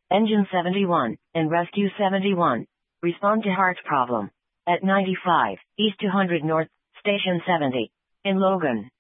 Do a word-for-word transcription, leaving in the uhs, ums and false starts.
Engine seventy-one, and Rescue seventy-one. Respond to heart problem. At ninety-five, East two hundred North, Station seventy. In Logan.